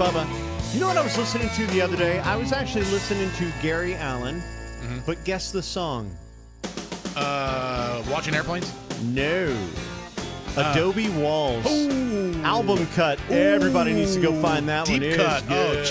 Bubba. You know what I was listening to the other day? I was actually listening to Gary Allan, but guess the song. Watching Airplanes? No. Adobe Walls. Ooh. Album cut. Everybody needs to go find that Deep one. cut. It's good. Oh,